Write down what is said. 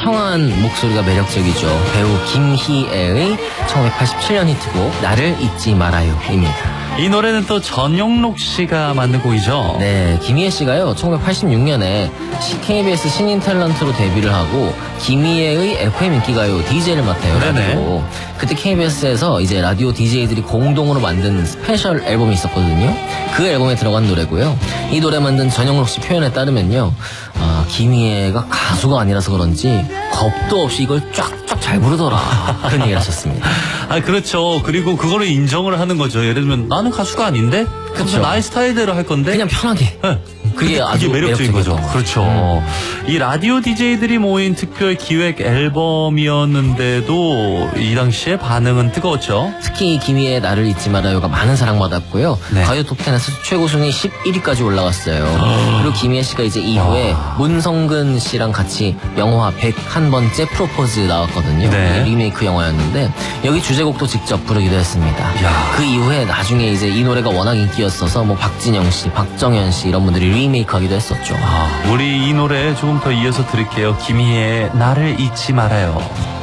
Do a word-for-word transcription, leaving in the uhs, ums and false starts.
청아한 목소리가 매력적이죠. 배우 김희애의 천구백팔십칠 년 히트곡 나를 잊지 말아요입니다. 이 노래는 또 전영록 씨가 만든 곡이죠? 네, 김희애 씨가요 천구백팔십육 년에 케이비에스 신인 탤런트로 데뷔를 하고 김희애의 에프엠 인기가요 디제이를 맡아요. 라디오. 그때 케이비에스에서 이제 라디오 디제이들이 공동으로 만든 스페셜 앨범이 있었거든요. 그 앨범에 들어간 노래고요. 이 노래 만든 전영록 씨 표현에 따르면요, 아, 김희애가 가수가 아니라서 그런지 겁도 없이 이걸 쫙쫙 잘 부르더라, 그런 얘기를 하셨습니다. 아, 그렇죠. 그리고 그거를 인정을 하는 거죠. 예를 들면 나는 가수가 아닌데, 그렇죠. 나의 스타일대로 할 건데 그냥 편하게. 네. 그게 아주 그게 매력적인 거죠. 거. 그렇죠. 음. 이 라디오 디제이들이 모인 특별 기획 앨범이었는데도 이 당시에 반응은 뜨거웠죠. 특히 김희애의 나를 잊지 말아요가 많은 사랑받았고요. 네. 가요 톱텐에서 최고 순위 십일 위까지 올라갔어요. 어. 그리고 김희애 씨가 이제 이후에 와. 문성근 씨랑 같이 영화 백일 번째 프로포즈 나왔거든요. 네. 리메이크 영화였는데 여기 주제곡도 직접 부르기도 했습니다. 야. 그 이후에 나중에 이제 이 노래가 워낙 인기였어서 뭐 박진영 씨, 박정현 씨 이런 분들이 리메이크하기도 했었죠. 아, 우리 이 노래 조금 더 이어서 들을게요. 김희애의 나를 잊지 말아요.